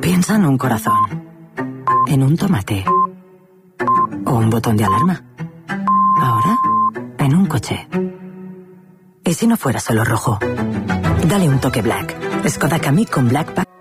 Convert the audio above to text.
Piensa en un corazón, en un tomate o un botón de alarma. Ahora, en un coche. ¿Y si no fuera solo rojo? Dale un toque Black. Skoda Kamiq con Black Pack.